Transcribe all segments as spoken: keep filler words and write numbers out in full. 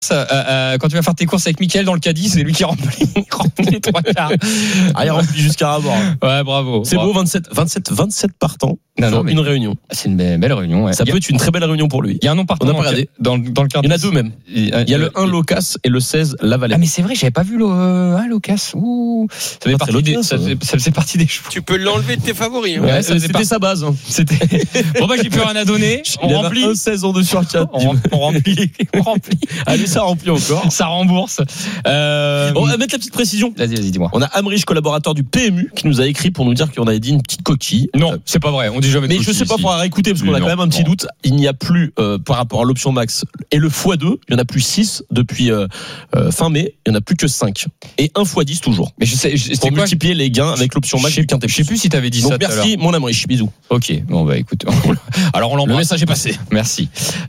Euh, euh, quand tu vas faire tes courses avec Mickaël dans le caddie, c'est lui qui remplit, remplit les trois quarts. Ah, il remplit jusqu'à avoir. Ouais, bravo. C'est bravo. beau, vingt-sept, vingt-sept, vingt-sept partants. Non, non, sur mais une réunion. C'est une belle, belle réunion. Ouais. Ça peut être une très belle réunion pour lui. Il y a un nom partant. On n'a dans pas le- regardé. Dans, le- dans le quart. Il y en a deux même. Il Il y a le un Locas et le seize Lavalette. Ah, mais c'est vrai, j'avais pas vu le un Locas. Ouh. Ça fait Ah, partie c'est des, Locas, ça ça. faisait, ça faisait partie des chevaux. Tu peux l'enlever de tes favoris. Hein. Ouais, Ouais, ça faisait c'était par- sa base. Hein. C'était. Bon, bah, j'ai plus rien à donner. On Il avait remplit. un seize en deux sur quatre. On, on remplit. On remplit. Allez, ça remplit encore. Ça rembourse. Euh... On va mettre la petite précision. Vas-y, vas-y, dis-moi. On a Amrich, collaborateur du P M U, qui nous a écrit pour nous dire qu'on avait dit une petite coquille. Non, Euh, c'est pas vrai. On dit jamais de Mais je coquille sais pas, ici. faudra réécouter parce qu'on a Non, quand même un petit non. doute. Il n'y a plus, euh, par rapport à l'option max et le fois deux, il y en a plus six depuis euh, euh, fin mai, il y en a plus que cinq. Et un fois dix toujours. Mais je sais, je- Pour c'était quoi? multiplier les gains avec l'option max Je sais- du quintet Je sais plus si t'avais dit Donc ça tout à l'heure. merci, mon Amrich, bisous. Ok, bon bah écoute, alors on Le l'embrasse. message est passé. Merci.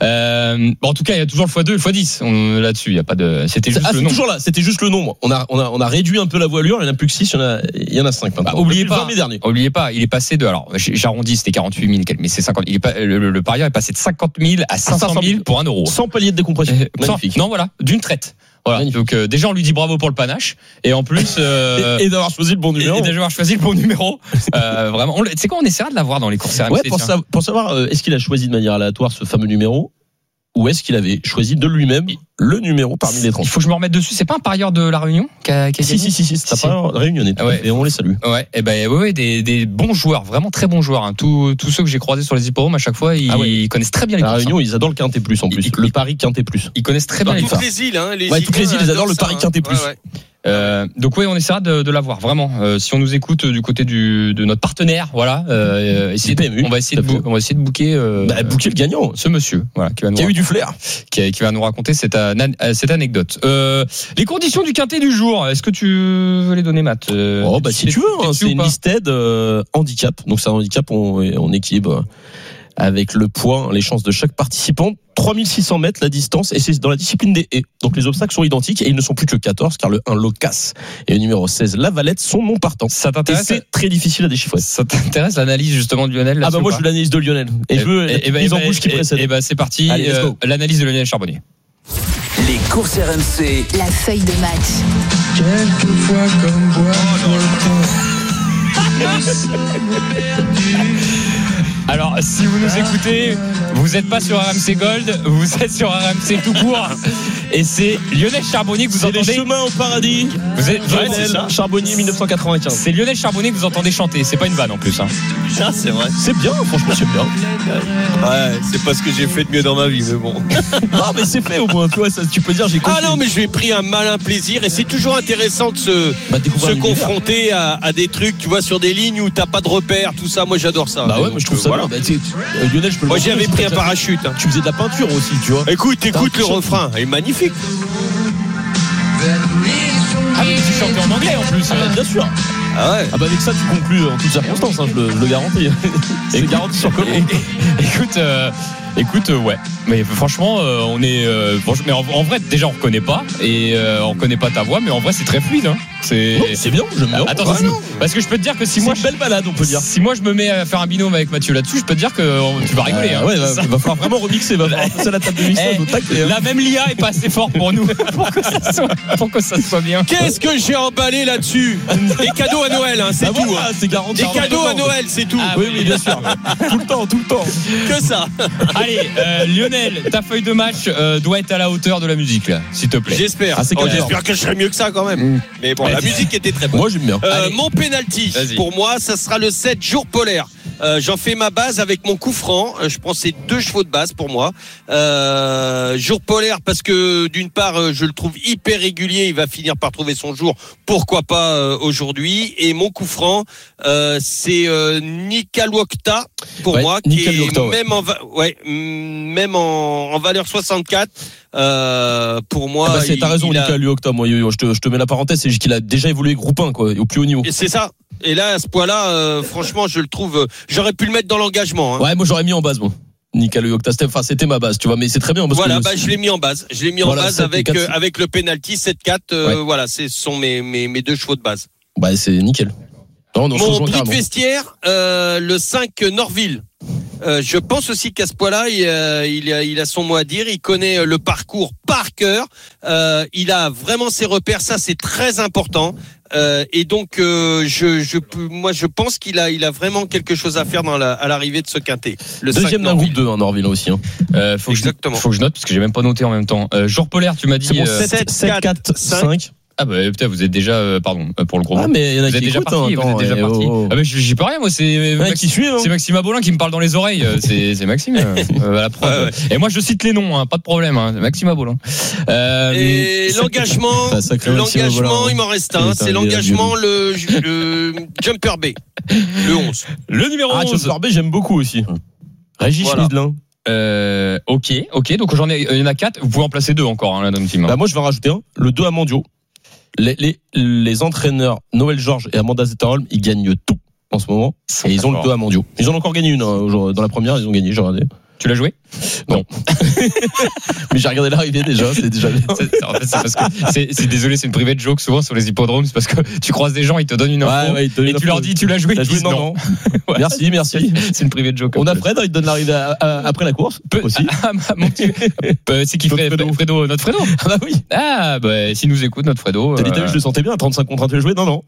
Euh, bon, en tout cas, il y a toujours le fois deux et le fois dix. On, là-dessus, il y a pas de. C'était juste Ah, le c'est nom. toujours là, c'était juste le nombre. On a, on a, on a réduit un peu la voilure, il n'y en a plus que six, il y en a, il y en a cinq maintenant. Bah, oubliez Depuis le pas. vingt mai dernier. Oubliez pas, il est passé de. Alors, j'ai- j'arrondis, c'était quarante-huit mille, mais c'est cinquante. Il est pas, le, le, le parieur est passé de cinquante mille à cinq cent mille pour un euro. Sans palier de décompression. Euh, sans- Magnifique. Non, voilà, d'une traite. Voilà. Magnifique. Donc euh, déjà, on lui dit bravo pour le panache, et en plus. Euh, Et, et d'avoir choisi le bon et- numéro. et d'avoir choisi le bon numéro. Euh, vraiment. On le- Tu sais quoi, on essaiera de l'avoir dans les courses R M C. Ouais, pour, tiens. sa- pour savoir, euh, est-ce qu'il a choisi de manière aléatoire ce fameux numéro ou est-ce qu'il avait choisi de lui-même le numéro parmi les trente? Il faut que je me remette dessus. C'est pas un parieur de la Réunion qui a, qui a Si, gagné si, si, si, c'est Si. pas réunionnais. Ah ouais. Et on les salue. Ouais, et ben ouais, ouais, des, des bons joueurs, vraiment très bons joueurs. Hein. Tous, tous ceux que j'ai croisés sur les hippodromes, à chaque fois, ils, Ah ouais. ils connaissent très bien les La courses. Réunion, Hein. ils adorent le quintet plus en plus. Ils- Le pari quintet plus. Ils connaissent très bien Dans les toutes courses. Toutes les îles, hein, les Ouais, îles, toutes les îles, ils adorent le ça, pari hein. quintet plus. Ouais, ouais. Euh, donc ouais, on essaiera de, de l'avoir vraiment. Euh, si on nous écoute du côté du, de notre partenaire, voilà. Euh, essayez Du P M U, de, on va essayer de, tout à fait. bou- on va essayer de booker. Euh, Bah, bouquet le gagnant. ce monsieur, voilà, qui va nous, Qui a eu du flair. qui, qui va nous raconter cette, ana- euh, cette anecdote. Euh, les conditions du quintet du jour. Est-ce que tu veux les donner, Matt? Euh, Oh, bah, si t'es- tu veux, t'es hein, dessus c'est ou une pas listed euh, handicap. Donc, c'est un handicap, on, on équilibre avec le poids, les chances de chaque participant. trois mille six cents mètres la distance et c'est dans la discipline des haies. Donc les obstacles sont identiques et ils ne sont plus que quatorze car le un Locas et le numéro seize Lavalette sont non partants. Ça Et t'intéresse? c'est très difficile à déchiffrer. Ça t'intéresse l'analyse justement de Lionel? Ah là-dessus bah ou moi pas je veux l'analyse de Lionel et je veux la et, mise en bouche qui précède. Et bah c'est parti. Allez, let's go. euh, l'analyse de Lionel Charbonnier. Les courses R M C. La feuille de match. Quelquefois comme boire Alors, si vous nous écoutez, vous n'êtes pas sur R M C Gold, vous êtes sur R M C tout court. Et c'est Lionel Charbonnier que vous C'est les entendez. chemins au paradis. Vous êtes, Lionel Charbonnier mille neuf cent quatre-vingt-quinze. c'est Lionel Charbonnier que vous entendez chanter. C'est pas une vanne en plus. Hein. Ça, c'est vrai. C'est bien, franchement c'est bien. Ouais, c'est pas ce que j'ai fait de mieux dans ma vie, mais bon. Non mais c'est fait au moins, tu vois, ça, tu peux dire j'ai compris. Ah non, mais j'ai pris un malin plaisir et c'est toujours intéressant de se, Bah, découvrir se l'univers. confronter à, à des trucs, tu vois, sur des lignes où t'as pas de repères, tout ça. Moi, j'adore ça. Bah ouais, Donc, mais je trouve ça voilà. bien. Bah, tu sais, tu- euh, Lionel, je peux le Moi, montrer, j'avais si pris t'as un déjà- parachute. hein. Tu faisais de la peinture aussi, tu vois. Écoute, écoute le Putain, refrain, il est magnifique. Ah oui, tu chantais en anglais en plus. Ah, bien sûr. Ah ouais. Ah bah avec ça tu conclus en toutes circonstances, hein, je, le, je le garantis. C'est garanti sur comment. Écoute, euh, écoute, euh, ouais. Mais franchement, euh, on est. euh, franchement, mais en, en vrai, déjà, on reconnaît pas et euh, on reconnaît pas ta voix, mais en vrai, c'est très fluide. Hein. C'est. Non, c'est bien, j'aime bien. Attends, Ouais, c'est- non. parce que je peux te dire que si C'est moi, une belle balade, on peut dire. si moi je me mets à faire un binôme avec Mathieu là-dessus, je peux te dire que euh, tu vas rigoler. Euh, hein. ouais, C'est va, ça. va falloir vraiment remixer, va falloir passer à la table de mixage Eh, au tac. et, euh, Là, même l'I A est pas assez fort pour nous, pour que ça soit, pour que ça soit bien. Qu'est-ce que j'ai emballé là-dessus? Des cadeaux à Noël, hein, c'est bah tout. voilà, hein. c'est garanti. Des cadeaux à Noël, c'est tout. Ah Oui, oui, bien sûr. Tout le temps, tout le temps. Que ça. Allez, euh, Lionel, ta feuille de match euh, doit être à la hauteur de la musique, là, s'il te plaît. J'espère. Ah, c'est Oh, clair. j'espère que je serai mieux que ça quand même. Mais bon, la Vas-y. musique était très bonne. Moi, j'aime bien. Euh, Allez. mon penalty, Vas-y. pour moi, ça sera le sept jour polaire. Euh, j'en fais ma base avec mon coup franc. Euh, Je prends ces deux chevaux de base pour moi. Euh, jour polaire parce que d'une part, euh, je le trouve hyper régulier. Il va finir par trouver son jour. Pourquoi pas euh, aujourd'hui. Et mon coup franc, euh, c'est euh, Nikalwokta pour Ouais, moi, qui Nikalwokta, est ouais. même en va- ouais, mm, même en, en valeur soixante-quatre. Euh, pour moi, Ah bah, c'est- il- t'as raison, il a- Nicolas Luocta. Moi, yo, yo, je te, je te mets la parenthèse, c'est juste qu'il a déjà évolué groupe un, quoi, au plus haut niveau. Et c'est ça. Et là, à ce point-là, euh, franchement, je le trouve. euh, J'aurais pu le mettre dans l'engagement. Hein. Ouais, moi, j'aurais mis en base, moi. Nicolas Luocta, c'était, enfin, c'était ma base, tu vois, mais c'est très bien. Parce Voilà, que bah, je l'ai mis en base. Je l'ai mis Voilà, en base sept et avec quatre, euh, c'est- avec le penalty sept quatre. Euh, Ouais. Voilà, ce sont mes, mes mes deux chevaux de base. Bah, c'est nickel. Non, non, je Mon rejoins bris de carrément. vestiaire, euh, le cinq Norville. Euh, je pense aussi qu'à ce point-là, il, euh, il, a, il a son mot à dire. Il connaît le parcours par cœur. Euh, il a vraiment ses repères. Ça, c'est très important. Euh, et donc, euh, je, je, moi, je pense qu'il a, il a vraiment quelque chose à faire dans la, à l'arrivée de ce quintet. Le deuxième d'un groupe deux, hein, Norville aussi. Hein. Euh, faut Exactement. Que je, faut que je note parce que j'ai même pas noté en même temps. Euh, jour polaire, tu m'as dit. C'est bon, euh, sept, quatre, cinq. Ah bah putain, vous êtes déjà euh, pardon pour le gros. Ah mais il y en a vous êtes qui déjà écoutent, parti. hein, Vous êtes déjà attends, parti. oh, oh. Ah bah j'y peux rien moi. C'est Ouais, Max, qui suit, hein. c'est Maxime Abolin qui me parle dans les oreilles. C'est, c'est Maxime. euh, à la prod. Ouais, ouais. Et moi je cite les noms, hein, pas de problème. Hein, Maxime Abolin. Euh, Et l'engagement, Ça, ça crée Maxime l'engagement, Abolin. il m'en reste un. Putain, C'est il est l'engagement, le, le Jumper B, le onze. le numéro Ah, onze. John B, j'aime beaucoup aussi. Régis Voilà. Schmidlin. Euh, ok, ok. Donc j'en ai, il y en a quatre. Vous pouvez en placer deux encore hein, là dans le team. Bah moi je vais en rajouter un. Le deux à Mondiaux. Les, les, les entraîneurs Noël Georges et Amanda Zetterholm, ils gagnent tout en ce moment. Sont Et ils ont le forts. deux à Mondiaux. Ils en ont encore gagné une hein, dans la première, ils ont gagné, j'ai regardé. Tu l'as joué? Non. Mais j'ai regardé l'arrivée déjà, c'est déjà bien. C'est, en fait, c'est parce que c'est, c'est désolé, c'est une private joke souvent sur les hippodromes, c'est parce que tu croises des gens, ils te donnent une info Ouais, ouais, ils te donnent et une tu info. leur dis tu l'as joué, T'as ils joué, disent non, non. non. Ouais. Merci, merci. C'est une private joke. On a Fred, il donne l'arrivée à- à- après la course. Peu- Aussi. Ah, mon petit, euh, c'est qui Notre Fred, Fredo. Fredo, notre Fredo. Ah bah oui. Ah bah s'il nous écoute notre Fredo. T'as dit, t'as vu, euh, je le sentais bien, trente-cinq contre un, tu l'as joué? Non, non.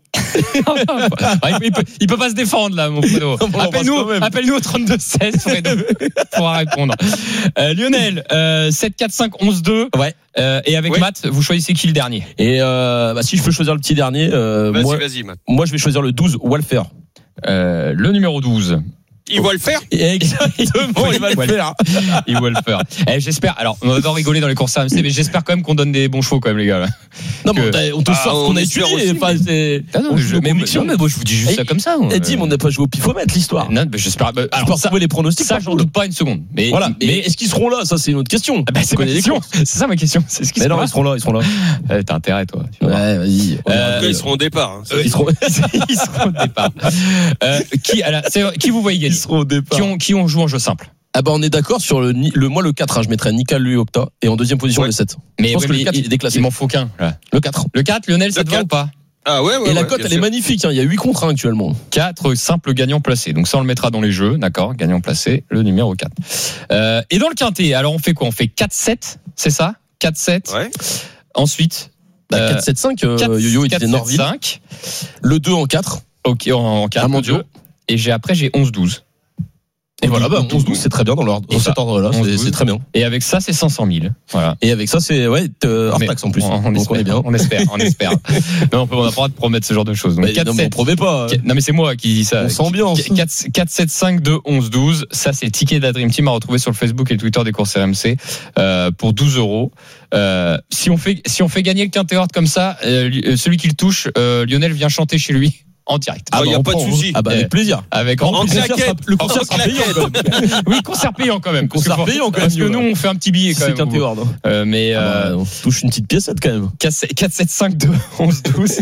ah, il, peut, il, peut, il peut pas se défendre là, mon Fredo. On l'embrasse Appelle-nous, quand même. appelle-nous au trente-deux seize, Fredo, pour répondre. Euh, Lionel, euh, sept quatre cinq onze deux. Ouais. Euh, et avec Ouais. Matt, vous choisissez qui le dernier? Et euh, bah, si je peux choisir le petit dernier, euh, Vas-y, moi, vas-y, Matt. moi je vais choisir le douze, Walfer. euh, Le numéro douze. Il va le faire. Exactement, il va le faire. Il va le faire. Eh, j'espère. Alors, on adore rigoler dans les courses R M C, mais j'espère quand même qu'on donne des bons chevaux quand même, les gars. Là. Non, mais Que- on, t'a- on te Ah, sort ce on qu'on a espère étudié. aussi, Enfin, c'est. Ah non, on je, joue aux mais, convictions. non, mais moi, je vous dis juste Et- ça comme ça. Et Dim, on n'a pas joué au pifomètre, l'histoire. Non, mais j'espère. bah, Tu alors, peux ça, retrouver les pronostics. ça, par j'en contre. doute pas une seconde. Mais, Voilà. mais, Mais est-ce qu'ils seront là? Ça, c'est une autre question. Ah bah, c'est Tu ma connais les question. courses. C'est ça ma question. C'est ce qui Mais se non, ils passe. seront là, ils seront là. Euh, T'as intérêt, toi. Tu vas voir. Ouais, vas-y. Euh, En tout cas, ils seront au départ. hein. Ça, Ils seront, Ils seront au départ. Euh, qui, alors, c'est- qui vous voyez ils gagner? seront au départ. Qui ont, qui ont joué en jeu simple? Ah bah on est d'accord sur le, ni- le moi le quatre, hein, je mettrais Nika, lui, Octa, et en deuxième position Ouais. le sept. Mais Je pense ouais, que le mais quatre, il est déclassé. Il m'en faut qu'un. Là. Le quatre. Le quatre, Lionel, ça Le te va quatre. ou pas? Ah ouais, ouais. Et la ouais, cote, bien elle est sûr. magnifique, hein, il y a huit contre un actuellement. quatre simples gagnants placés. Donc ça, on le mettra dans les jeux, d'accord? Gagnant placé, le numéro quatre. Euh, et dans le quintet, alors on fait quoi? On fait quatre sept, c'est ça? quatre sept. Ouais. Ensuite, Bah, euh, quatre sept cinq, euh, quatre- Yo-Yo, il quatre, disait sept, Norville. cinq. Le deux en quatre. Ok, en, en quatre. Ah, mon Dieu. Et j'ai, après, j'ai onze douze. Et voilà, bah, douze, onze douze, c'est très bien dans l'ordre. Et Dans ça, cet ordre-là, onze c'est douze. c'est très bien. Et avec ça, c'est cinq cent mille. Voilà. Et avec ça, c'est, ouais, euh, hors Mais taxe en plus. On, on Donc espère, on est bien. on espère, on espère. Non, on peut- on n'a pas le droit de promettre ce genre de choses. Donc Bah, quatre non, mais on sept. promet pas. Non mais c'est moi qui dis ça. On s'ambiance. quatre sept cinq deux onze douze. Ça c'est le ticket de la Dream Team à retrouver sur le Facebook et le Twitter des courses R M C euh, pour douze euros. Euh, si on fait si on fait gagner le quintet Horde comme ça, euh, celui qui le touche, euh, Lionel vient chanter chez lui en direct. Ah, bah, y a on pas de prend, souci. Ah bah avec plaisir. Avec En en Le concert claquette. sera- Le concert En sera payant claquette. quand même. oui concert payant quand même. Concert Parce que- payant quand Parce même, que nous ouais. on fait un petit billet quand C'est même. qu'un théord. Euh, mais euh, On touche une petite piécette quand même. quatre sept cinq deux onze douze.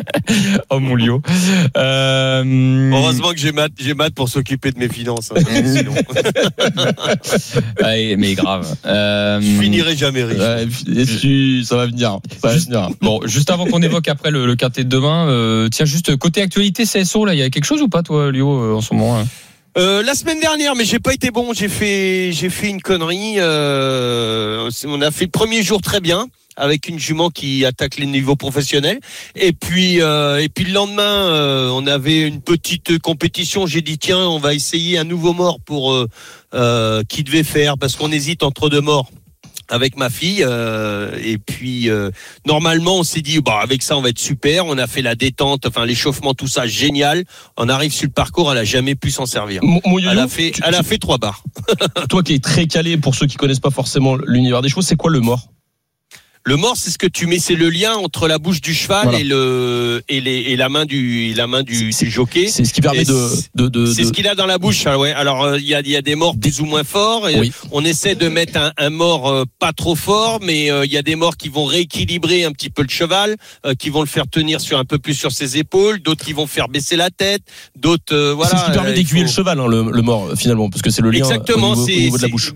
Oh mon Lio. Euh, Heureusement que j'ai Matt, j'ai Matt pour s'occuper de mes finances. hein. Sinon, ouais, mais grave. Euh, je finirai jamais riche. Ouais, et tu- ça va venir. Ça va Juste- venir. Bon, juste avant qu'on évoque après le, le quintet de demain, euh, tiens, juste côté actualité C S O, là, il y a quelque chose ou pas, toi, Lio, euh, en ce moment hein Euh, la semaine dernière, mais j'ai pas été bon. J'ai fait, j'ai fait une connerie. Euh, on a fait le premier jour très bien avec une jument qui attaque les niveaux professionnels. Et puis, euh, et puis le lendemain, euh, on avait une petite compétition. J'ai dit tiens, on va essayer un nouveau mort pour euh, euh, qui devait faire parce qu'on hésite entre deux morts. Avec ma fille euh, et puis euh, normalement on s'est dit bah avec ça on va être super, on a fait la détente, enfin l'échauffement, tout ça génial, on arrive sur le parcours, elle a jamais pu s'en servir. Mon, mon yo-yo, Elle a fait, tu- elle a fait trois barres. toi qui es très calé pour ceux qui connaissent pas forcément l'univers des chevaux, c'est quoi le mort? Le mort, c'est ce que tu mets, c'est le lien entre la bouche du cheval Voilà. et le et les et la main du et la main du, C'est- du jockey. C'est ce qui permet Et de, c'est- de, de, C'est de- ce qu'il a dans la bouche. Ah ouais. Alors euh, il y a il y a des morts plus ou moins forts. Et Oui. on essaie de mettre un, un mort euh, pas trop fort, mais euh, il y a des morts qui vont rééquilibrer un petit peu le cheval, euh, qui vont le faire tenir sur un peu plus sur ses épaules, d'autres qui vont faire baisser la tête, d'autres euh, voilà. c'est ce qui permet euh, il d'aiguiller faut- le cheval, hein, le, le mort, finalement, parce que c'est le lien Exactement. au niveau, au c'est niveau de la c'est- bouche.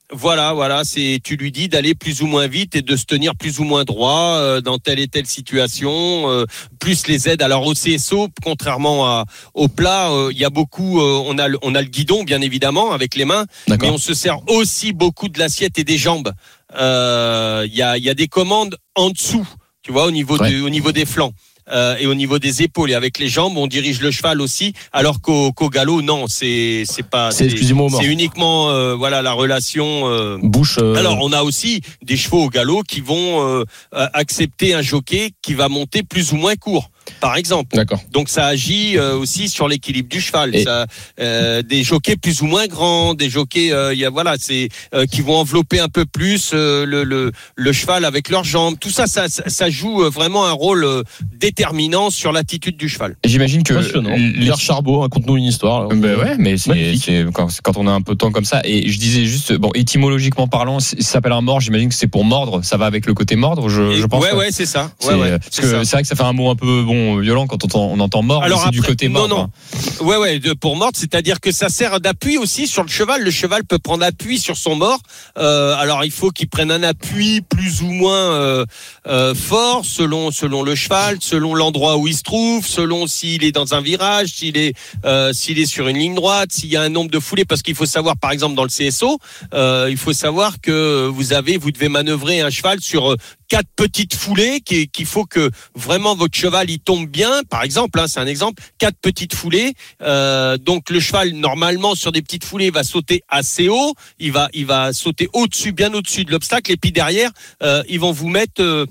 Voilà, voilà, c'est tu lui dis d'aller plus ou moins vite et de se tenir plus ou moins droit euh, dans telle et telle situation, euh, plus les aides. Alors au C S O, contrairement à, au plat, il euh, y a beaucoup, euh, on a le, on a le guidon bien évidemment avec les mains, D'accord. mais on se sert aussi beaucoup de l'assiette et des jambes. Il euh, y a il y a des commandes en dessous, tu vois, au niveau ouais. du, au niveau des flancs. Euh, et au niveau des épaules et avec les jambes, on dirige le cheval aussi, alors qu'au, qu'au galop, non, c'est c'est pas, c'est, exclusivement au mort. C'est uniquement euh, voilà la relation. Euh... Bouche. Euh... Alors on a aussi des chevaux au galop qui vont euh, accepter un jockey qui va monter plus ou moins court, par exemple. D'accord. Donc ça agit euh, aussi sur l'équilibre du cheval. Et... Ça, euh, des jockeys plus ou moins grands, des jockeys, il euh, y a voilà, c'est euh, qui vont envelopper un peu plus euh, le, le le cheval avec leurs jambes. Tout ça, ça, ça joue vraiment un rôle euh, déterminant sur l'attitude du cheval. J'imagine que Pierre Charbot, raconte-nous une histoire. Ben ouais, mais c'est, c'est quand, quand on a un peu de temps comme ça. Et je disais juste, bon, étymologiquement parlant, ça s'appelle un mort. J'imagine que c'est pour mordre. Ça va avec le côté mordre, je, je pense. Ouais, ouais, c'est ça. C'est, ouais, ouais, parce c'est que ça. C'est vrai que ça fait un mot un peu bon violent quand on entend, on entend mordre. Alors mais c'est après, du côté mordre. Non, non. Hein. Ouais, ouais, de, pour mordre, c'est-à-dire que ça sert d'appui aussi sur le cheval. Le cheval peut prendre appui sur son mort. Euh, alors il faut qu'il prenne un appui plus ou moins euh, euh, fort selon selon le cheval, selon l'endroit où il se trouve, selon s'il est dans un virage, s'il est euh, s'il est sur une ligne droite, s'il y a un nombre de foulées, parce qu'il faut savoir, par exemple dans le C S O, euh, il faut savoir que vous avez, vous devez manœuvrer un cheval sur quatre petites foulées, qu'il, qu'il faut que vraiment votre cheval il tombe bien, par exemple, hein, c'est un exemple, quatre petites foulées. Euh, donc le cheval normalement sur des petites foulées va sauter assez haut, il va il va sauter au-dessus, bien au-dessus de l'obstacle, et puis derrière euh, ils vont vous mettre euh,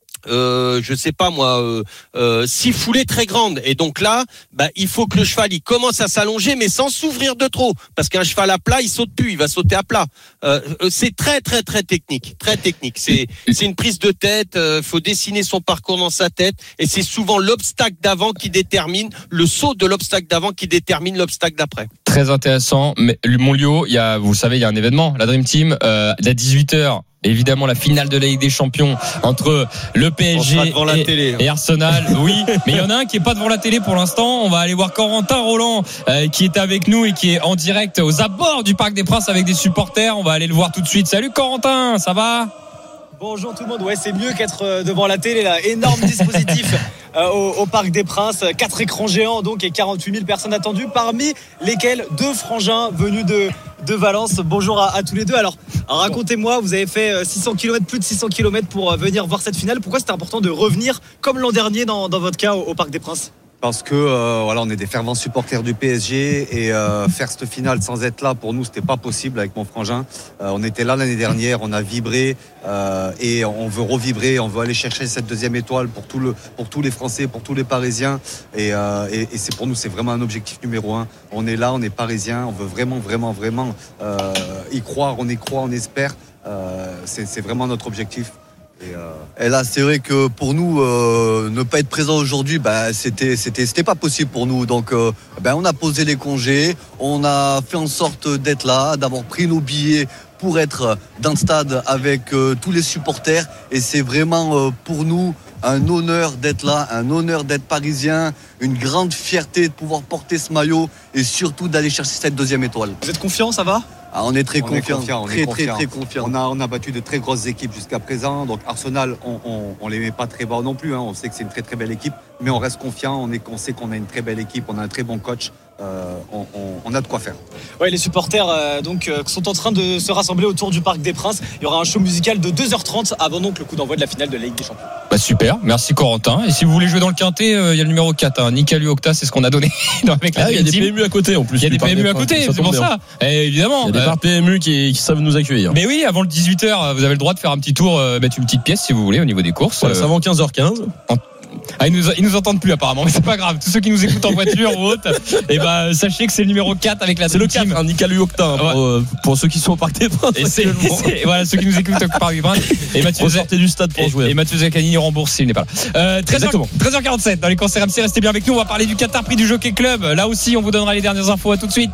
Euh, je sais pas moi, euh, euh, six foulées très grandes. Et donc là, bah, il faut que le cheval il commence à s'allonger, mais sans s'ouvrir de trop, parce qu'un cheval à plat, il saute plus, il va sauter à plat. Euh, c'est très très très technique, très technique. C'est c'est une prise de tête. Euh, faut dessiner son parcours dans sa tête, et c'est souvent l'obstacle d'avant qui détermine le saut de l'obstacle d'avant qui détermine l'obstacle d'après. Très intéressant. Mais Monlio, il y a, vous le savez, il y a un événement, la Dream Team, euh, à dix-huit heures. Évidemment, la finale de la Ligue des Champions entre le P S G et, télé, hein. et Arsenal. Oui, mais il y en a un qui est pas devant la télé pour l'instant. On va aller voir Corentin Roland euh, qui est avec nous et qui est en direct aux abords du Parc des Princes avec des supporters. On va aller le voir tout de suite. Salut Corentin, ça va ? Bonjour tout le monde. Ouais, c'est mieux qu'être devant la télé là. Énorme dispositif euh, au, au Parc des Princes. Quatre écrans géants donc et quarante-huit mille personnes attendues, parmi lesquelles deux frangins venus de de Valence. Bonjour à, à tous les deux. Alors, racontez-moi, vous avez fait six cents kilomètres, plus de six cents kilomètres pour venir voir cette finale. Pourquoi c'était important de revenir, comme l'an dernier dans, dans votre cas, au, au Parc des Princes ? Parce que euh, voilà, on est des fervents supporters du P S G et euh, faire cette finale sans être là, pour nous, c'était pas possible avec mon frangin. Euh, on était là l'année dernière, on a vibré euh, et on veut revibrer, on veut aller chercher cette deuxième étoile pour tout le, pour tous les Français, pour tous les Parisiens. Et, euh, et, et c'est pour nous, c'est vraiment un objectif numéro un. On est là, on est Parisiens, on veut vraiment, vraiment, vraiment euh, y croire, on y croit, on espère. Euh, c'est, c'est vraiment notre objectif. Et, euh, et là, c'est vrai que pour nous, euh, ne pas être présent aujourd'hui, bah, c'était, c'était, c'était pas possible pour nous. Donc, euh, ben, on a posé les congés, on a fait en sorte d'être là, d'avoir pris nos billets pour être dans le stade avec euh, tous les supporters. Et c'est vraiment euh, pour nous un honneur d'être là, un honneur d'être parisien, une grande fierté de pouvoir porter ce maillot et surtout d'aller chercher cette deuxième étoile. Vous êtes confiant, ça va ? Ah, on est très on confiant, est confiant on très, est très, confiant. très confiant. On a, on a battu de très grosses équipes jusqu'à présent. Donc Arsenal, on, on, on les met pas très bas non plus. Hein. On sait que c'est une très très belle équipe, mais on reste confiant. On, est, on sait qu'on a une très belle équipe, on a un très bon coach. Euh, on, on, on a de quoi faire. Ouais, les supporters euh, donc euh, sont en train de se rassembler autour du Parc des Princes. Il y aura un show musical de deux heures trente avant donc le coup d'envoi de la finale de la Ligue des Champions. Bah super, merci Corentin. Et si vous voulez jouer dans le quintet, il euh, y a le numéro quatre, hein. Nicali Octa, c'est ce qu'on a donné avec la ah, il y a des P M U à côté en plus. Il y a des P M U à côté, c'est pour ça. Et évidemment. Il y a des bars P M U qui, qui savent nous accueillir. Mais oui, avant le dix-huit heures, vous avez le droit de faire un petit tour, euh, mettre une petite pièce si vous voulez au niveau des courses. Ouais, c'est avant quinze heures quinze. En... Ah, ils nous, ils nous entendent plus apparemment, mais c'est pas grave. Tous ceux qui nous écoutent en voiture ou autre, et ben sachez que c'est le numéro quatre avec la c'est le team. quatre, hein, Nicali Octa hein, pour, euh, pour ceux qui sont au Parc des Princes. Et c'est, c'est, voilà, ceux qui nous écoutent au Parc des Princes. Et Mathieu sortez du stade pour et, jouer. Et Mathieu Zaccagni rembourse, il n'est pas là. Euh, treize heures quarante-sept dans les courses R M C, restez bien avec nous. On va parler du Qatar Prix du Jockey Club. Là aussi, on vous donnera les dernières infos. À tout de suite.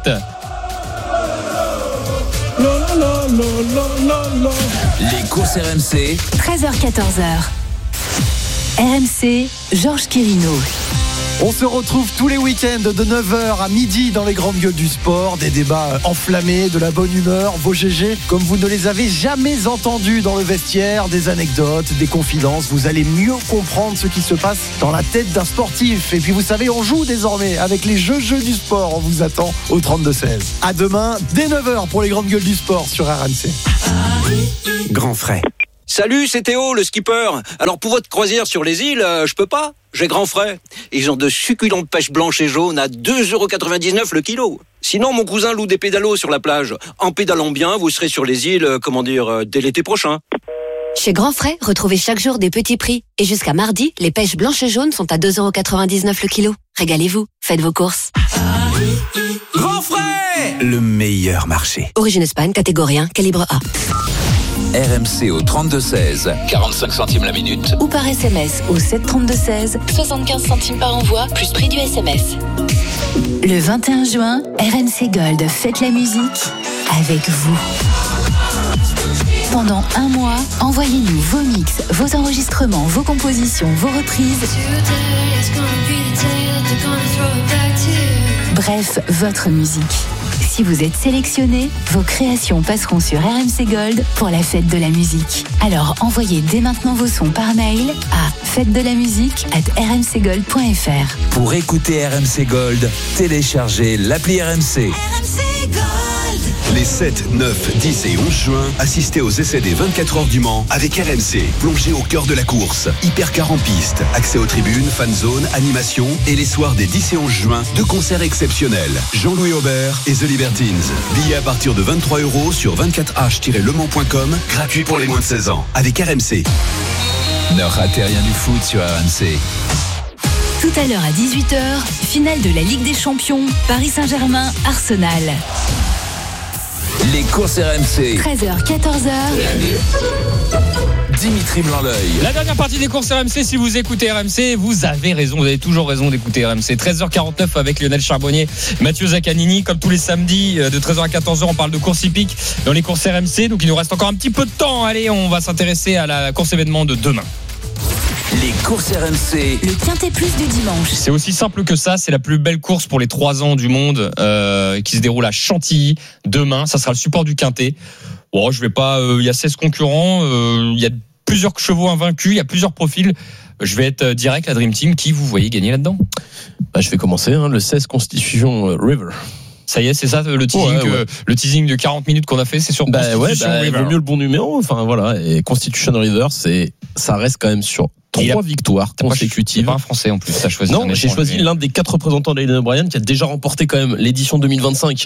Les courses R M C. treize heures quatorze. R M C, Georges Quirino. On se retrouve tous les week-ends de neuf heures à midi dans les grandes gueules du sport. Des débats enflammés, de la bonne humeur, vos G G comme vous ne les avez jamais entendus dans le vestiaire, des anecdotes, des confidences. Vous allez mieux comprendre ce qui se passe dans la tête d'un sportif. Et puis vous savez, on joue désormais avec les jeux jeux du sport. On vous attend au trente-deux seize. À demain, dès neuf heures pour les grandes gueules du sport sur R M C. Grand frais. Salut, c'est Théo, le skipper. Alors pour votre croisière sur les îles, euh, je peux pas. J'ai grand frais. Ils ont de succulentes pêches blanches et jaunes à deux euros quatre-vingt-dix-neuf le kilo. Sinon, mon cousin loue des pédalos sur la plage. En pédalant bien, vous serez sur les îles, euh, comment dire, euh, dès l'été prochain. Chez Grand Frais, retrouvez chaque jour des petits prix. Et jusqu'à mardi, les pêches blanches et jaunes sont à deux euros quatre-vingt-dix-neuf le kilo. Régalez-vous, faites vos courses. Grand frais, le meilleur marché. Origine Espagne, catégorie un, calibre A. R M C au trente-deux seize, quarante-cinq centimes la minute. Ou par S M S au sept trente-deux seize, soixante-quinze centimes par envoi, plus prix du S M S. Le vingt et un juin, R M C Gold fête la musique avec vous. Pendant un mois, envoyez-nous vos mix, vos enregistrements, vos compositions, vos reprises. Bref, votre musique. Si vous êtes sélectionné, vos créations passeront sur R M C Gold pour la fête de la musique. Alors envoyez dès maintenant vos sons par mail à fête de la musique arobase r m c gold point f r. Pour écouter R M C Gold, téléchargez l'appli R M C. R M C Gold. Les sept, neuf, dix et onze juin, assistez aux essais des vingt-quatre heures du Mans avec R M C. Plongez au cœur de la course. Hypercar en piste, accès aux tribunes, fan zone, animation et les soirs des dix et onze juin, deux concerts exceptionnels. Jean-Louis Aubert et The Libertines. Billets à partir de vingt-trois euros sur vingt-quatre h tiret le mans point com, gratuit pour les moins de seize ans. Avec R M C. Ne ratez rien du foot sur R M C. Tout à l'heure à dix-huit heures, finale de la Ligue des Champions, Paris Saint-Germain, Arsenal. Les courses R M C. treize heures, quatorze heures. Dimitri Blanc-L'Oeil. La dernière partie des courses R M C, si vous écoutez R M C, vous avez raison, vous avez toujours raison d'écouter R M C. treize heures quarante-neuf avec Lionel Charbonnier, Mathieu Zaccanini. Comme tous les samedis, de treize heures à quatorze heures, on parle de course hippique dans les courses R M C. Donc il nous reste encore un petit peu de temps. Allez, on va s'intéresser à la course événement de demain. Les courses R M C. Le Quintet Plus du dimanche. C'est aussi simple que ça. C'est la plus belle course pour les trois ans du monde euh, qui se déroule à Chantilly demain. Ça sera le support du Quintet. Bon, je vais pas. Il euh, y a seize concurrents. Il euh, y a plusieurs chevaux invaincus. Il y a plusieurs profils. Je vais être direct. La Dream Team, qui vous voyez gagner là-dedans? Bah, je vais commencer. Hein, le seize Constitution River. Ça y est, c'est ça le teasing, ouais, ouais. Que, le teasing de quarante minutes qu'on a fait, c'est sur bah, Constitution ouais, bah, River. Il vaut mieux le bon numéro. Enfin voilà. Et Constitution River, c'est ça reste quand même sur trois victoires consécutives. Pas un Français en plus. T'as choisi. Non, j'ai choisi l'un des quatre représentants d'Aidan O'Brien qui a déjà remporté quand même l'édition deux mille vingt-cinq.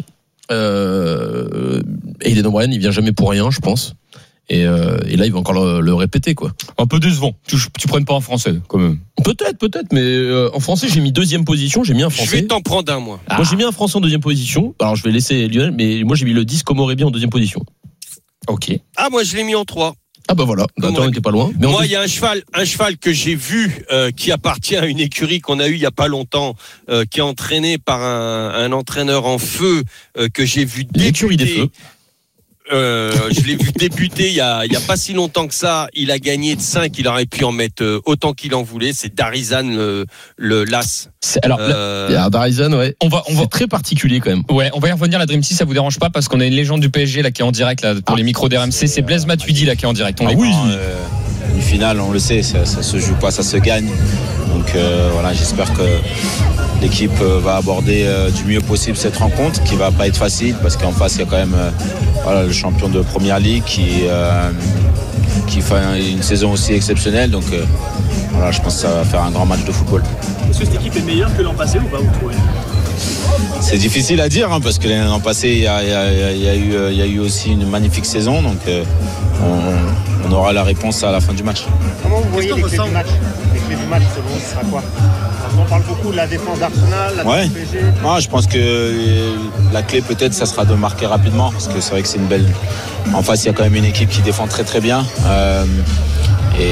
Euh, Aidan O'Brien, il vient jamais pour rien, je pense. Et, euh, et là, il va encore le, le répéter, quoi. Un peu décevant. Tu, tu prennes pas un Français, quand même. Peut-être, peut-être, mais euh, en français, j'ai mis deuxième position. J'ai mis un Français. Je vais t'en prendre un, moi. Ah. Moi, j'ai mis un Français en deuxième position. Alors, je vais laisser Lionel, mais moi, j'ai mis le dix Komorebi en deuxième position. Ok. Ah, moi, je l'ai mis en trois. Ah bah voilà, bah, on n'était pas loin. Mais moi, il y a un cheval, un cheval que j'ai vu euh, qui appartient à une écurie qu'on a eue il y a pas longtemps, euh, qui est entraîné par un, un entraîneur en feu euh, que j'ai vu débuter. L'écurie des feux. Euh, je l'ai vu débuter il y a il y a pas si longtemps que ça. Il a gagné de cinq. Il aurait pu en mettre autant qu'il en voulait. C'est Darizan le, le l'as. C'est, alors, euh, là, Darizan, ouais. On va, on va c'est très particulier quand même. Ouais, on va y revenir. La Dream Team, ça vous dérange pas parce qu'on a une légende du P S G là qui est en direct là pour ah, les micros d'R M C. C'est Blaise Matuidi là qui est en direct. On ah oui. Euh, une finale, on le sait, ça, ça se joue pas, ça se gagne. Donc euh, voilà, j'espère que l'équipe va aborder euh, du mieux possible cette rencontre, qui va pas être facile parce qu'en face il y a quand même euh, voilà, le champion de Première Ligue qui euh, qui fait une saison aussi exceptionnelle. Donc euh, voilà, je pense que ça va faire un grand match de football. Est-ce que cette équipe est meilleure que l'an passé ou pas, vous trouvez ? C'est difficile à dire hein, parce que l'an passé il y a, il y, a, il y, a eu, il y a eu aussi une magnifique saison, donc euh, on, on aura la réponse à la fin du match. Comment vous voyez les clés du match ? Les clés du match, selon vous, ce sera quoi ? On parle beaucoup de la défense d'Arsenal, la ouais. défense P S G. Ah, je pense que la clé peut-être ça sera de marquer rapidement parce que c'est vrai que c'est une belle. En face il y a quand même une équipe qui défend très très bien. Euh, et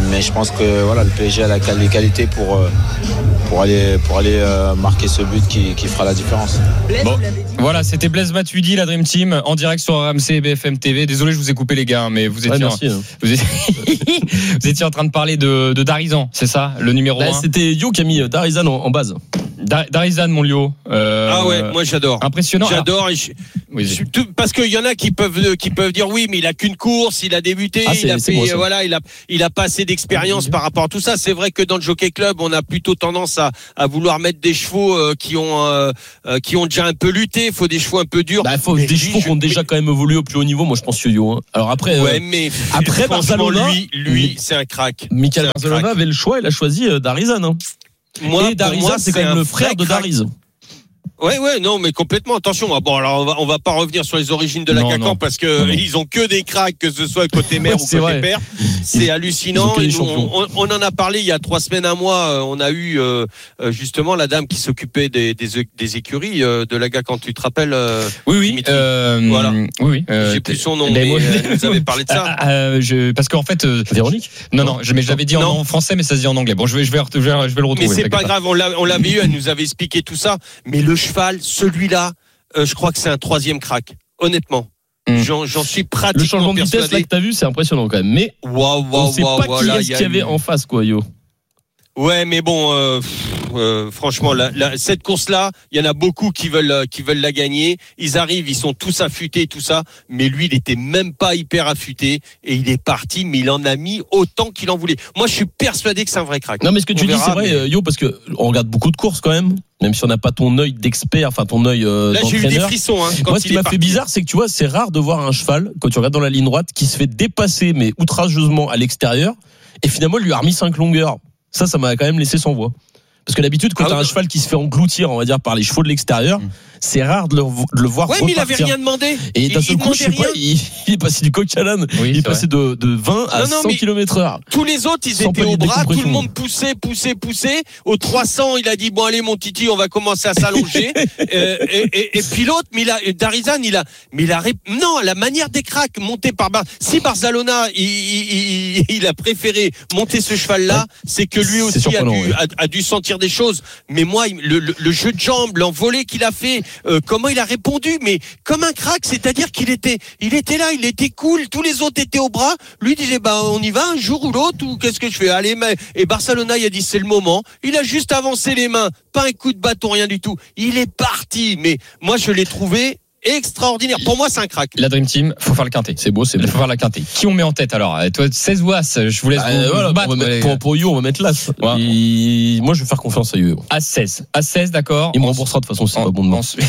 mais je pense que voilà, le P S G a la, les qualités pour, euh, pour aller, pour aller euh, marquer ce but qui, qui fera la différence. Bon, voilà, c'était Blaise Matuidi, la Dream Team, en direct sur R M C et B F M T V. Désolé, je vous ai coupé les gars, mais vous étiez, ouais, merci, en, hein. vous, étiez vous étiez en train de parler de, de Darizan, c'est ça, le numéro bah, un. C'était Yo qui a mis Darizan en, en base. Dar- Darizan, mon Lio. Euh, ah ouais, moi j'adore. Impressionnant. J'adore. Alors, et je, oui, je, tout, parce qu'il y en a qui peuvent qui peuvent dire oui, mais il a qu'une course, il a débuté, ah, il a fait, moi, voilà, il a il a pas assez d'expérience par rapport à tout ça. C'est vrai que dans le Jockey Club, on a plutôt tendance à, à vouloir mettre des chevaux euh, qui ont euh, qui ont déjà un peu lutté. Il faut des chevaux un peu durs. Bah, il faut mais des chevaux qui ont déjà quand même évolué au plus haut niveau. Moi, je pense que Yo. Hein. Alors après, ouais, euh, mais après Barcelona, lui, lui, c'est un crack. Michael Barcelona avait le choix, il a choisi euh, Darizan. Hein. Moi, et Darizan, c'est quand même le frère de Dariz. Ouais, ouais, non, mais complètement. Attention. Bon, alors on va, on va pas revenir sur les origines de la non, Cacan non. parce que non. ils ont que des cracks, que ce soit côté mère ouais, ou côté vrai. père. C'est ils, hallucinant. ils Et nous, on, on en a parlé il y a trois semaines, un mois. On a eu euh, justement la dame qui s'occupait des, des, des écuries euh, de la Cacan. Tu te rappelles euh, Oui, oui. Euh, voilà. Oui, oui. Euh, J'ai plus son nom, mais moi, elle nous avait parlé de ça. Euh, je, parce qu'en fait, euh, Véronique. Non, non. Je, mais je l'avais dit en, en français, mais ça se dit en anglais. Bon, je vais, je vais, je vais, je vais le retrouver. Mais c'est pas grave. On l'a, on l'avait eu. Elle nous avait expliqué tout ça. Mais le cheval, celui-là. Euh, je crois que c'est un troisième crack, honnêtement. Mmh. J'en, j'en suis pratiquement le changement de vitesse là que t'as vu, c'est impressionnant quand même. Mais wow, wow, on sait wow, pas wow, qui là, est-ce qu'il y avait en face, quoi, Yo. Ouais, mais bon, euh, euh, franchement, la, la, cette course-là, il y en a beaucoup qui veulent, qui veulent la gagner. Ils arrivent, ils sont tous affûtés, tout ça. Mais lui, il était même pas hyper affûté et il est parti, mais il en a mis autant qu'il en voulait. Moi, je suis persuadé que c'est un vrai crack. Non, mais ce que on tu verra, dis, c'est vrai, mais... Yo, parce que on regarde beaucoup de courses quand même. Même si on n'a pas ton œil d'expert, enfin ton œil euh, là, d'entraîneur. J'ai eu des frissons. Hein, quand Moi, ce qui m'a parti. fait bizarre, c'est que tu vois, c'est rare de voir un cheval quand tu regardes dans la ligne droite qui se fait dépasser, mais outrageusement à l'extérieur, et finalement, il lui a remis cinq longueurs. Ça, ça m'a quand même laissé sans voix. Parce que d'habitude, quand ah, t'as ouais. un cheval qui se fait engloutir, on va dire, par les chevaux de l'extérieur, mmh. c'est rare de le, de le voir ouais, repartir. mais il avait rien demandé. Et d'un seul coup, je sais pas, il, il est passé du coq à l'âne. Oui, il est passé de, de vingt à non, non, cent kilomètres heure. Tous les autres, ils étaient au bras, tout le monde poussait, poussait, poussait. Au trois cents, il a dit, bon, allez, mon titi, on va commencer à s'allonger. euh, et, et, et puis l'autre, mais il a, Darizan, il a, mais il a, non, la manière des cracks montée par Bar, si Barcelona, il, il, il, il a préféré monter ce cheval-là, ouais. c'est que lui aussi a dû, ouais. a, a dû sentir des choses. Mais moi, le, le, le jeu de jambes, l'envolée qu'il a fait, euh, comment il a répondu, mais comme un crack, c'est-à-dire qu'il était, il était là, il était cool, tous les autres étaient au bras, lui disait, bah, on y va un jour ou l'autre, ou qu'est-ce que je fais? Allez, mais, et Barcelona, il a dit, c'est le moment, il a juste avancé les mains, pas un coup de bâton, rien du tout, il est parti, mais moi, je l'ai trouvé extraordinaire. Pour moi, c'est un crack. La Dream Team, faut faire le quintet. C'est beau, c'est beau. Il faut faire la quintet. Qui on met en tête alors? Toi, seize ou As? Je vous laisse bah, vous, voilà, vous battre. On va mettre, pour, pour Yo, on va mettre l'As. Ouais. Il... Moi, je vais faire confiance à Yo. As seize. As seize, d'accord. Il me remboursera de toute façon, c'est en, pas bon de ensuite.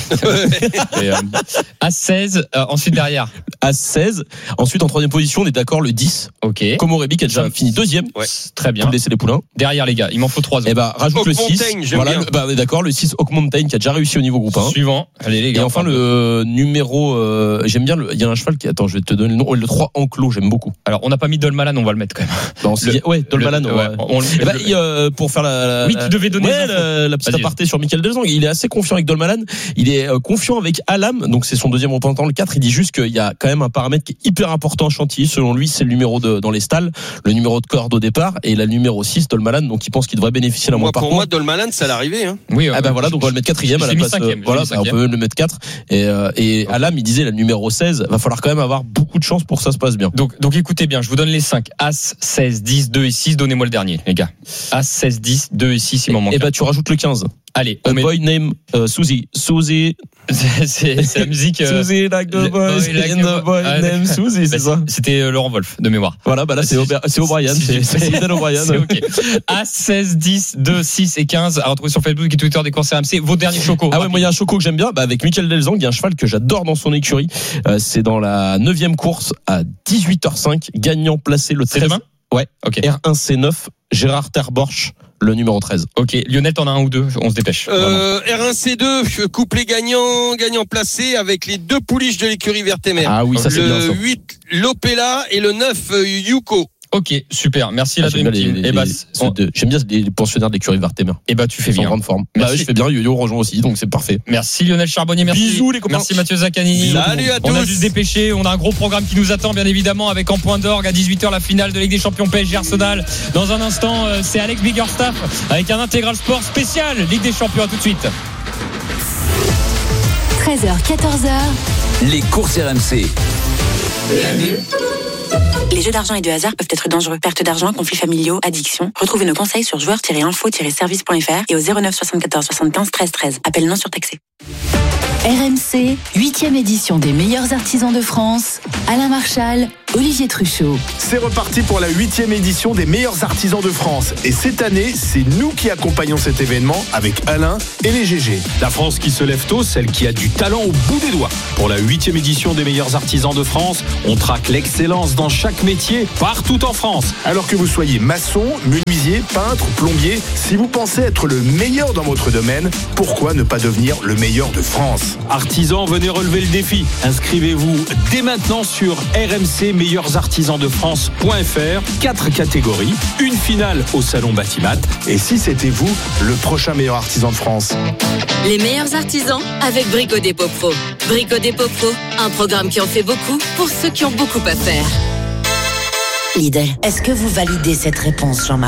euh, As seize, euh, ensuite derrière. As seize. Ensuite, en troisième position, on est d'accord, le dix. Ok. Komorebi qui a déjà fini deuxième. Ouais. Très bien. Pour laisser les poulains. Derrière, les gars, il m'en faut trois. Et bah, rajoute le six. Voilà, le, bah, on est d'accord, le six, Oak Mountain qui a déjà réussi au niveau groupe un. Suivant. Allez, les gars. Et enfin, le numéro, Euh, j'aime bien le, il y a un cheval qui, attends, je vais te donner le nom, oh, le trois Enclos, j'aime beaucoup. Alors, on n'a pas mis Dolmalan, on va le mettre quand même. Non, le, ouais, Dolmalan, le, ouais. ouais, on, et bah, il, euh, pour faire la, la oui, tu devais donner ouais, la, la petite aparté sur Michael Delzang, il est assez confiant avec Dolmalan, il est euh, confiant avec Alam, donc c'est son deuxième représentant, le quatre, il dit juste qu'il y a quand même un paramètre qui est hyper important à Chantilly, selon lui, c'est le numéro de, dans les stalles, le numéro de corde au départ, et la numéro six, Dolmalan, donc il pense qu'il devrait bénéficier d'un bon parcours. Pour moi, Dolmalan, ça l'arrivée, hein. Oui, ah, bah voilà, donc on va le mettre quatrième à la place, euh, voilà, bah, on peut même le mettre quatre, et, euh, et Alam, il disait la numéro seize, va falloir quand même avoir beaucoup de chance pour que ça se passe bien. Donc, donc écoutez bien, je vous donne les cinq. As, seize, dix, deux et six. Donnez-moi le dernier, les gars. As, seize, dix, deux et six, il m'en manque. Et bah, tu rajoutes le quinze. Allez. A met... boy named uh, Suzy. Suzy. c'est, c'est la musique. Euh, Suzy like the boys like the boy ah, named Suzy, c'est bah, ça. C'était euh, Laurent Wolf, de mémoire. Voilà, bah là, c'est, Aubert, c'est O'Brien. C'est, c'est Sylvain O'Brien. C'est ok. As, seize, dix, deux, six et quinze. À retrouver sur Facebook et Twitter des courses R M C. Vos derniers chocos. Ah ouais, moi, il y a un choco que j'aime bien. Bah, avec Michael Delzang, il y a un cheval que j'adore dans son écurie. Euh, c'est dans la neuvième course à dix-huit heures cinq. Gagnant placé le treize. C'est demain? Ouais. Ok. R un C neuf. Gérard Terborch. Le numéro treize. Ok, Lionel, t'en as un ou deux? On se dépêche. Euh, R un C deux, couplet gagnant, gagnant placé avec les deux pouliches de l'écurie Vertemer. Ah oui, ça c'est le bien ça. huit, Lopella et le neuf, Yuko. Ok, super. Merci Ah, la j'aime Dream bien Team. les- Et bah, les- ceux de- j'aime bien les pensionnaires de l'écurie Vartemer. et bah, tu fais Ils sont en bien. grande forme. Merci. Bah, je fais bien. Yo-Yo rejoint aussi, donc c'est parfait. Merci Lionel Charbonnier, merci. Bisous, les copains. Merci Mathieu Zaccanini. Salut à On a tous. dû se dépêcher, on a un gros programme qui nous attend bien évidemment avec en point d'orgue à dix-huit heures la finale de Ligue des Champions P S G Arsenal. Dans un instant, euh, c'est Alex Biggerstaff avec un intégral sport spécial Ligue des Champions. À tout de suite. treize heures, quatorze heures. Les courses R M C. Les jeux d'argent et de hasard peuvent être dangereux. Perte d'argent, conflits familiaux, addiction. Retrouvez nos conseils sur joueurs tiret info tiret service point f r et au zéro neuf soixante-quatorze soixante-quinze treize treize. Appel non surtaxé. R M C, huitième édition des meilleurs artisans de France. Alain Marchal, Olivier Truchot. C'est reparti pour la huitième édition des meilleurs artisans de France. Et cette année, c'est nous qui accompagnons cet événement avec Alain et les G G. La France qui se lève tôt, celle qui a du talent au bout des doigts. Pour la huitième édition des meilleurs artisans de France, on traque l'excellence dans chaque métier, partout en France. Alors que vous soyez maçon, menuisier, peintre, plombier, si vous pensez être le meilleur dans votre domaine, pourquoi ne pas devenir le meilleur de France ? Artisans, venez relever le défi. Inscrivez-vous dès maintenant sur r m c meilleurs artisans de france point f r. Quatre catégories, une finale au salon Batimat. Et si c'était vous, le prochain meilleur artisan de France ? Les meilleurs artisans avec Brico Dépôt Pro. Brico Dépôt Pro, un programme qui en fait beaucoup pour ceux qui ont beaucoup à faire. Lidl, est-ce que vous validez cette réponse, Jean-Marc ?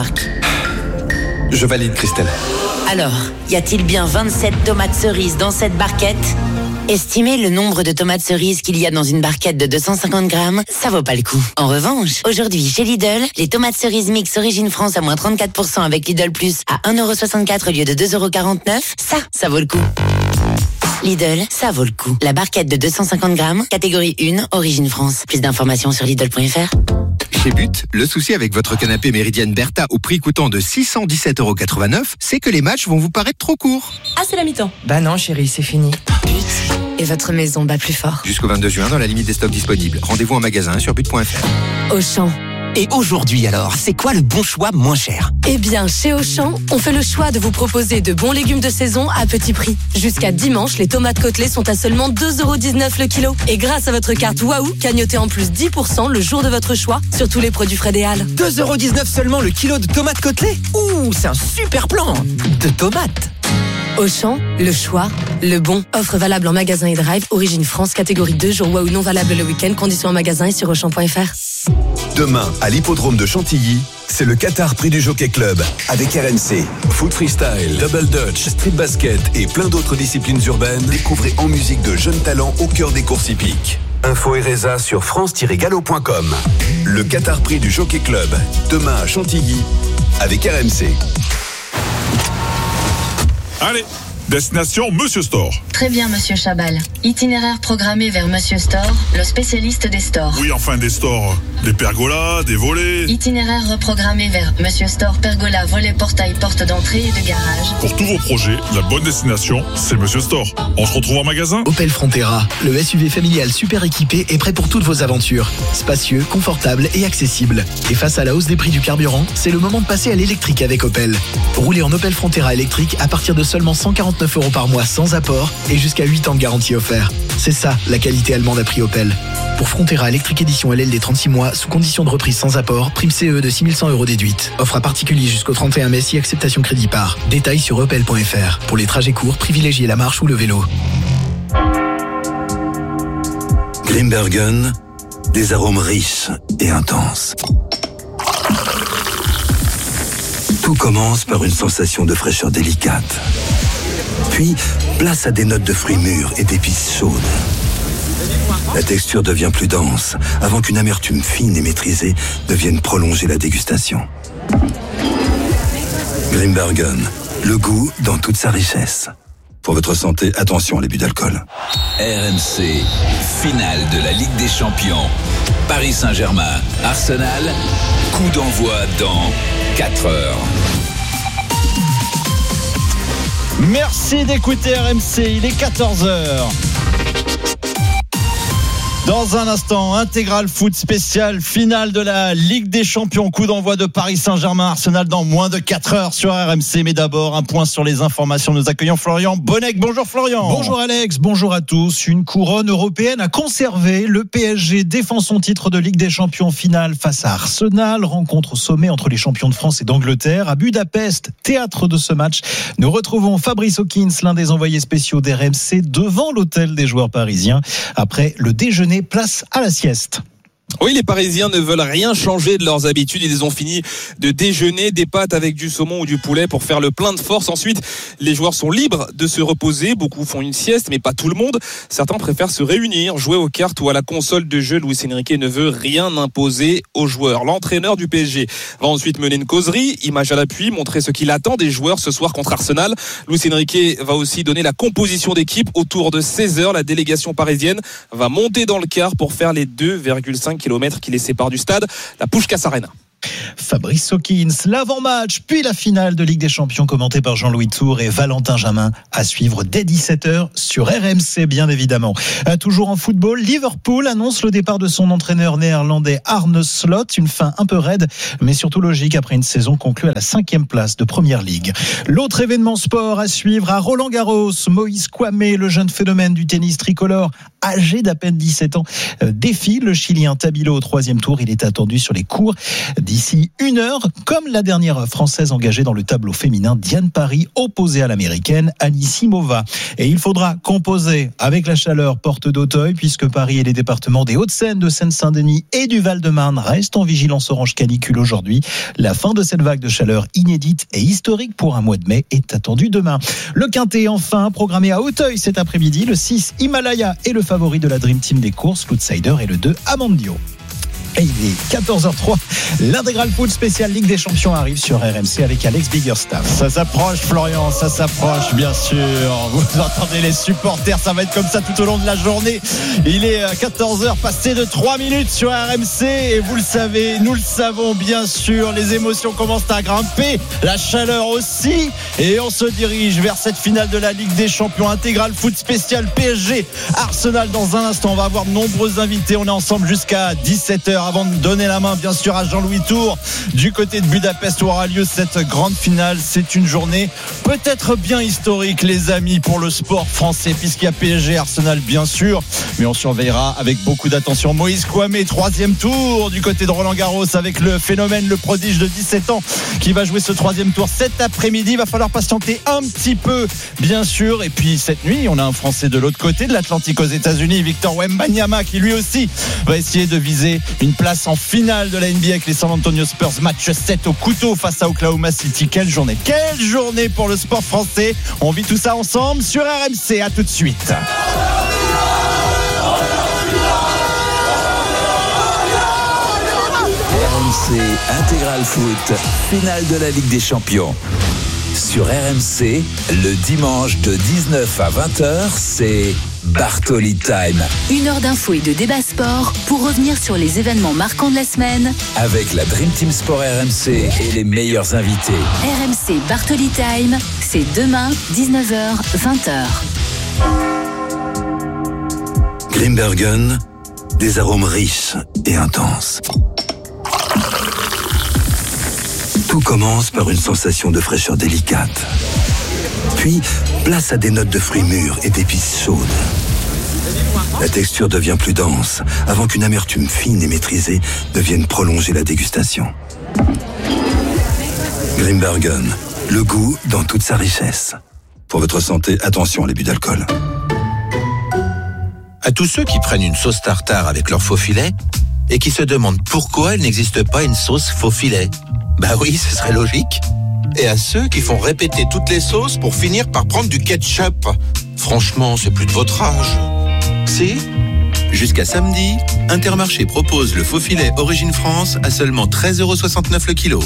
Je valide, Christelle. Alors, y a-t-il bien vingt-sept tomates cerises dans cette barquette ? Estimez le nombre de tomates cerises qu'il y a dans une barquette de deux cent cinquante grammes, ça vaut pas le coup. En revanche, aujourd'hui chez Lidl, les tomates cerises mix Origine France à moins trente-quatre pour cent avec Lidl Plus à un euro soixante-quatre au lieu de deux euros quarante-neuf, ça, ça vaut le coup. Lidl, ça vaut le coup. La barquette de deux cent cinquante grammes, catégorie un, Origine France. Plus d'informations sur Lidl point f r. Chez But, le souci avec votre canapé Méridienne Bertha au prix coûtant de six cent dix-sept euros quatre-vingt-neuf, c'est que les matchs vont vous paraître trop courts. Ah, c'est la mi-temps. Bah non, chérie, c'est fini. But, et votre maison bat plus fort. Jusqu'au vingt-deux juin, dans la limite des stocks disponibles. Rendez-vous en magasin sur but point f r. Auchan. Et aujourd'hui alors, c'est quoi le bon choix moins cher ? Eh bien, chez Auchan, on fait le choix de vous proposer de bons légumes de saison à petit prix. Jusqu'à dimanche, les tomates côtelées sont à seulement deux euros dix-neuf le kilo. Et grâce à votre carte Waouh, cagnotez en plus dix pour cent le jour de votre choix sur tous les produits frais des Halles. deux euros dix-neuf seulement le kilo de tomates côtelées ? Ouh, c'est un super plan de tomates. Auchan, le choix, le bon. Offre valable en magasin et drive. Origine France, catégorie deux, jour Waouh non valable le week-end. Conditions en magasin et sur auchan point f r. Demain, à l'hippodrome de Chantilly, c'est le Qatar Prix du Jockey Club avec R M C. Foot freestyle, double dutch, street basket et plein d'autres disciplines urbaines. Découvrez en musique de jeunes talents au cœur des courses hippiques. Info et résa sur france tiret galop point com. Le Qatar Prix du Jockey Club, demain à Chantilly avec R M C. Allez, destination Monsieur Store. Très bien, Monsieur Chabal. Itinéraire programmé vers Monsieur Store, le spécialiste des stores. Oui, enfin des stores. Des pergolas, des volets. Itinéraire reprogrammé vers Monsieur Store, pergola, volet, portail, porte d'entrée et de garage. Pour tous vos projets, la bonne destination, c'est Monsieur Store. On se retrouve en magasin ? Opel Frontera, le S U V familial super équipé est prêt pour toutes vos aventures. Spacieux, confortable et accessible. Et face à la hausse des prix du carburant, c'est le moment de passer à l'électrique avec Opel. Roulez en Opel Frontera électrique à partir de seulement cent quarante-neuf euros par mois sans apport et jusqu'à huit ans de garantie offert. C'est ça, la qualité allemande à prix Opel. Pour Frontera électrique édition L L D trente-six mois, sous condition de reprise sans apport, prime C E de six mille cent euros déduite. Offre à particulier jusqu'au trente et un mai si acceptation crédit par. Détails sur opel point f r. Pour les trajets courts, privilégiez la marche ou le vélo. Grimbergen, des arômes riches et intenses. Tout commence par une sensation de fraîcheur délicate. Puis, place à des notes de fruits mûrs et d'épices chaudes. La texture devient plus dense, avant qu'une amertume fine et maîtrisée ne vienne prolonger la dégustation. Grimbergen, le goût dans toute sa richesse. Pour votre santé, attention à l'abus d'alcool. R M C, finale de la Ligue des Champions. Paris Saint-Germain, Arsenal, coup d'envoi dans quatre heures. Merci d'écouter R M C, il est quatorze heures. Dans un instant, intégral foot spécial, finale de la Ligue des Champions, coup d'envoi de Paris Saint-Germain Arsenal dans moins de quatre heures sur R M C. Mais d'abord, un point sur les informations. Nous accueillons Florian Bonnec. Bonjour Florian. Bonjour Alex, bonjour à tous. Une couronne européenne à conserver. Le P S G défend son titre de Ligue des Champions finale face à Arsenal. Rencontre au sommet entre les champions de France et d'Angleterre. À Budapest, théâtre de ce match, nous retrouvons Fabrice Hawkins, l'un des envoyés spéciaux d'R M C, devant l'hôtel des joueurs parisiens. Après le déjeuner, place à la sieste. Oui, les Parisiens ne veulent rien changer de leurs habitudes. Ils ont fini de déjeuner des pâtes avec du saumon ou du poulet pour faire le plein de force. Ensuite, les joueurs sont libres de se reposer. Beaucoup font une sieste, mais pas tout le monde. Certains préfèrent se réunir, jouer aux cartes ou à la console de jeu. Luis Enrique ne veut rien imposer aux joueurs. L'entraîneur du P S G va ensuite mener une causerie, image à l'appui, montrer ce qu'il attend des joueurs ce soir contre Arsenal. Luis Enrique va aussi donner la composition d'équipe. Autour de seize heures, la délégation parisienne va monter dans le car pour faire les deux virgule cinq kilomètres qui les séparent du stade, la Puskás Arena. Fabrice Hawkins, l'avant-match, puis la finale de Ligue des Champions commentée par Jean-Louis Tour et Valentin Jamin à suivre dès dix-sept heures sur R M C, bien évidemment. Toujours en football, Liverpool annonce le départ de son entraîneur néerlandais Arne Slot, une fin un peu raide, mais surtout logique après une saison conclue à la cinquième place de Première Ligue. L'autre événement sport à suivre à Roland-Garros, Moïse Kouamé, le jeune phénomène du tennis tricolore, âgé d'à peine dix-sept ans, défie le Chilien Tabilo au troisième tour. Il est attendu sur les cours d'ici une heure, comme la dernière Française engagée dans le tableau féminin, Diane Paris, opposée à l'Américaine Anisimova. Et il faudra composer avec la chaleur porte d'Auteuil, puisque Paris et les départements des Hauts-de-Seine, de Seine-Saint-Denis et du Val-de-Marne restent en vigilance orange canicule aujourd'hui. La fin de cette vague de chaleur inédite et historique pour un mois de mai est attendue demain. Le Quintet, enfin, programmé à Auteuil cet après-midi. Le six, Himalaya est le favori de la Dream Team des courses. L'outsider est le deux, Amandio. Et il est quatorze heures zéro trois. L'intégral foot spécial Ligue des Champions arrive sur R M C avec Alex Biggerstaff. Ça s'approche, Florian, ça s'approche, bien sûr. Vous entendez les supporters, ça va être comme ça tout au long de la journée. Il est quatorze heures passé de trois minutes sur R M C. Et vous le savez, nous le savons, bien sûr, les émotions commencent à grimper, la chaleur aussi. Et on se dirige vers cette finale de la Ligue des Champions. Intégral foot spécial P S G Arsenal dans un instant. On va avoir de nombreux invités. On est ensemble jusqu'à dix-sept heures. Avant de donner la main bien sûr à Jean-Louis Tour du côté de Budapest où aura lieu cette grande finale. C'est une journée peut-être bien historique, les amis, pour le sport français, puisqu'il y a P S G Arsenal bien sûr, mais on surveillera avec beaucoup d'attention Moïse Kouamé, troisième tour du côté de Roland-Garros, avec le phénomène, le prodige de dix-sept ans qui va jouer ce troisième tour cet après-midi. Il va falloir patienter un petit peu bien sûr. Et puis cette nuit on a un Français de l'autre côté de l'Atlantique aux États-Unis, Victor Wembanyama, qui lui aussi va essayer de viser une place en finale de la N B A avec les San Antonio Spurs. Match sept au couteau face à Oklahoma City. Quelle journée, quelle journée pour le sport français. On vit tout ça ensemble sur R M C. À tout de suite. R M C Intégral Foot, finale de la Ligue des Champions. Sur R M C, le dimanche de dix-neuf à vingt heures, c'est Bartoli Time. Une heure d'infos et de débat sport pour revenir sur les événements marquants de la semaine. Avec la Dream Team Sport R M C et les meilleurs invités. R M C Bartoli Time, c'est demain, dix-neuf heures, vingt heures. Grimbergen, des arômes riches et intenses. Tout commence par une sensation de fraîcheur délicate. Puis, place à des notes de fruits mûrs et d'épices chaudes. La texture devient plus dense, avant qu'une amertume fine et maîtrisée ne vienne prolonger la dégustation. Grimbergen, le goût dans toute sa richesse. Pour votre santé, attention à l'abus d'alcool. À tous ceux qui prennent une sauce tartare avec leur faux filet et qui se demandent pourquoi il n'existe pas une sauce faux filet. Bah oui, ce serait logique. Et à ceux qui font répéter toutes les sauces pour finir par prendre du ketchup. Franchement, c'est plus de votre âge. Si, jusqu'à samedi, Intermarché propose le faux filet Origine France à seulement treize euros soixante-neuf le kilo.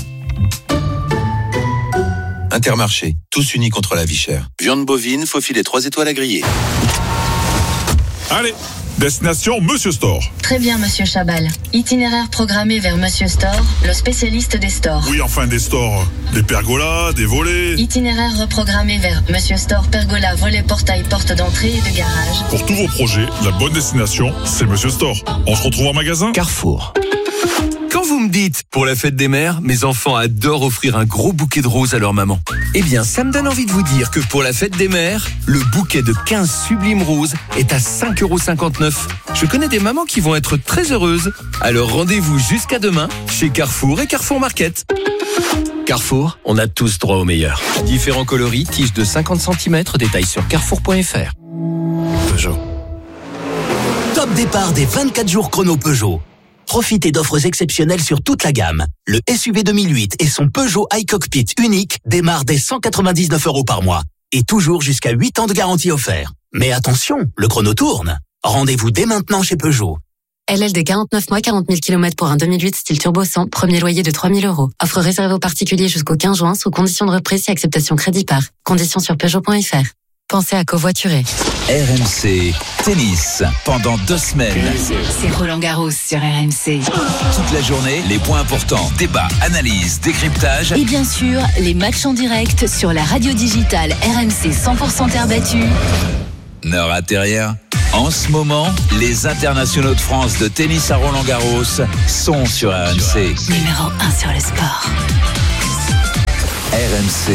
Intermarché, tous unis contre la vie chère. Viande bovine, faux filet trois étoiles à griller. Allez, Destination Monsieur Store. Très bien, monsieur Chabal. Itinéraire programmé vers Monsieur Store, le spécialiste des stores. Oui, enfin des stores. Des pergolas, des volets. Itinéraire reprogrammé vers Monsieur Store, pergola, volet, portail, porte d'entrée et de garage. Pour tous vos projets, la bonne destination, c'est Monsieur Store. On se retrouve en magasin. Carrefour. Quand vous me dites, pour la fête des mères, mes enfants adorent offrir un gros bouquet de roses à leur maman. Eh bien, ça me donne envie de vous dire que pour la fête des mères, le bouquet de quinze sublimes roses est à cinq euros cinquante-neuf. Je connais des mamans qui vont être très heureuses. Alors rendez-vous jusqu'à demain chez Carrefour et Carrefour Market. Carrefour, on a tous droit au meilleur. Différents coloris, tiges de cinquante centimètres, détails sur carrefour point f r. Peugeot. Top départ des vingt-quatre jours chrono Peugeot. Profitez d'offres exceptionnelles sur toute la gamme. Le S U V deux mille huit et son Peugeot iCockpit unique démarrent dès cent quatre-vingt-dix-neuf euros par mois. Et toujours jusqu'à huit ans de garantie offerte. Mais attention, le chrono tourne. Rendez-vous dès maintenant chez Peugeot. L L D quarante-neuf mois, quarante mille kilomètres pour un deux mille huit style turbo cent, premier loyer de trois mille euros. Offre réservée aux particuliers jusqu'au quinze juin sous condition de reprise et acceptation crédit par. Conditions sur Peugeot point f r. Pensez à covoiturer. R M C Tennis, pendant deux semaines. C'est Roland Garros sur R M C. Toute la journée, les points importants, débats, analyses, décryptage. Et bien sûr, les matchs en direct sur la radio digitale R M C cent pour cent terre battue. Ne ratez rien. En ce moment, les internationaux de France de tennis à Roland Garros sont sur R M C. Numéro un sur le sport. R M C.